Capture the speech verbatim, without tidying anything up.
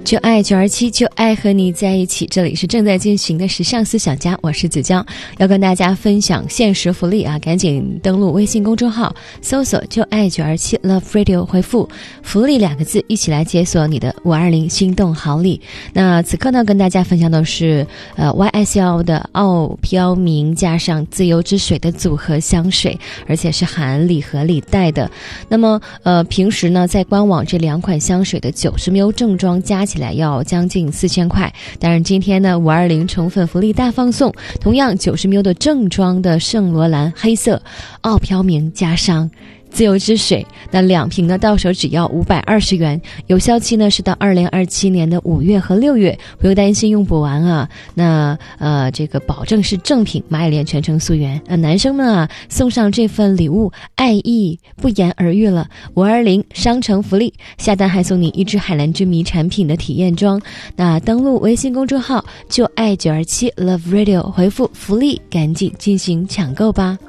就爱九二七，就爱和你在一起。这里是正在进行的时尚思想家，我是子江，要跟大家分享限时福利啊！赶紧登录微信公众号，搜索就爱九二七 Love Radio， 回复福利两个字，一起来解锁你的五二零心动好礼。那此刻呢，跟大家分享的是呃 Y S L 的傲飘明加上自由之水的组合香水，而且是含礼盒礼袋的。那么呃平时呢，在官网这两款香水的九十 ml 正装加起来要将近四千块，当然今天呢五二零宠粉福利大放送，同样九十 ml 的正装的圣罗兰黑色傲飘明加上自由之水，那两瓶呢到手只要五百二十元，有效期呢是到二零二七年的五月和六月，不用担心用不完啊。那呃这个保证是正品，马爱莲全程溯源。呃男生们啊，送上这份礼物，爱意不言而喻了。五二零商城福利，下单还送你一支海蓝之谜产品的体验装。那登录微信公众号就爱九二七 Love Radio， 回复福利，赶紧进行抢购吧。